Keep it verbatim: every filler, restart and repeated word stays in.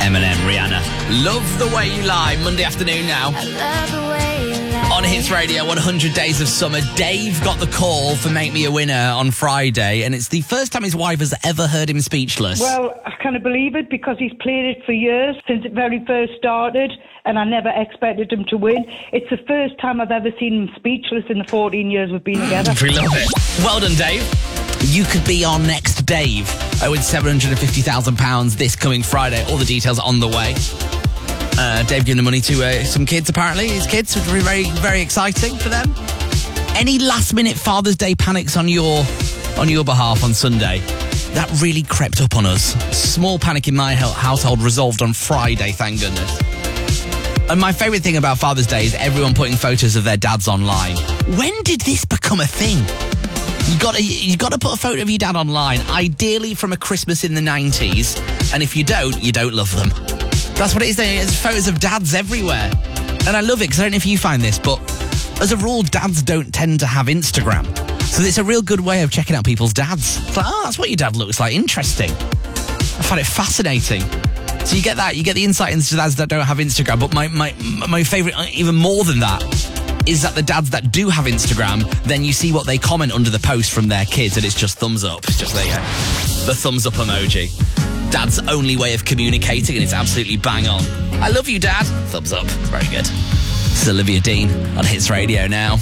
Eminem, Rihanna. Love the Way You Lie. Monday afternoon now. I love the way you lie. On Hits Radio, one hundred Days of Summer. Dave got the call for Make Me a Winner on Friday, and it's the first time his wife has ever heard him speechless. Well, I kind of believe it because he's played it for years, since it very first started, and I never expected him to win. It's the first time I've ever seen him speechless in the fourteen years we've been together. We love it. Well done, Dave. You could be our next Dave. I win seven hundred fifty thousand pounds this coming Friday. All the details on the way. Uh, Dave giving the money to uh, some kids, apparently. His kids, which very, very, very exciting for them. Any last-minute Father's Day panics on your on your behalf on Sunday? That really crept up on us. Small panic in my household resolved on Friday, thank goodness. And my favourite thing about Father's Day is everyone putting photos of their dads online. When did this become a thing? You got you got to put a photo of your dad online, ideally from a Christmas in the nineties. And if you don't, you don't love them. That's what it is. There's photos of dads everywhere. And I love it because I don't know if you find this, but as a rule, dads don't tend to have Instagram. So it's a real good way of checking out people's dads. It's like, oh, that's what your dad looks like. Interesting. I find it fascinating. So you get that. You get the insight into dads that don't have Instagram. But my, my, my favourite, even more than that, is that the dads that do have Instagram, then you see what they comment under the post from their kids, and it's just thumbs up. It's just, there you go. The thumbs up emoji. Dad's only way of communicating, and it's absolutely bang on. I love you, Dad. Thumbs up. Very good. This is Olivia Dean on Hits Radio now.